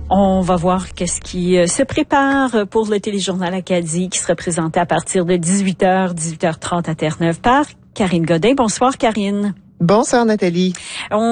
On va voir qu'est-ce qui se prépare pour le téléjournal Acadie qui sera présenté à partir de 18h30 à Terre-Neuve par Karine Godin. Bonsoir, Karine. Bonsoir, Nathalie.